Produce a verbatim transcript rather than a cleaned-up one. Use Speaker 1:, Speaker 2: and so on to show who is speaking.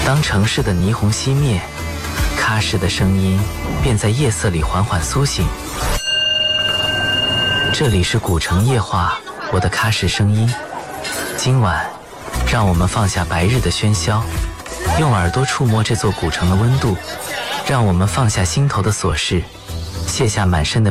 Speaker 1: 当城市的霓虹熄灭，喀什的声音便在夜色里缓缓苏醒。这里是古城夜话，我的喀什声音。今晚，让我们放下白日的喧嚣，用耳朵触摸这座古城的温度，让我们放下心头的琐事，卸下满身的